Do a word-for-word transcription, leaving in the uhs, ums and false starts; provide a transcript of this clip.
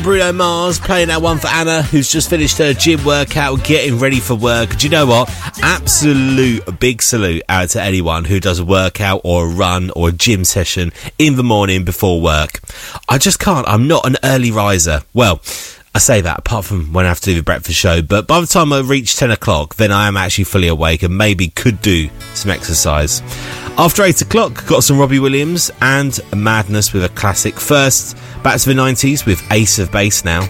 Bruno Mars playing that one for Anna, who's just finished her gym workout, getting ready for work. Do you know what? Absolute big salute out to anyone who does a workout or a run or a gym session in the morning before work. I just can't. I'm not an early riser. Well, I say that apart from when I have to do the breakfast show, but by the time I reach ten o'clock, then I am actually fully awake and maybe could do some exercise. After eight o'clock, got some Robbie Williams and Madness with a classic. First, back to the nineties with Ace of Base now.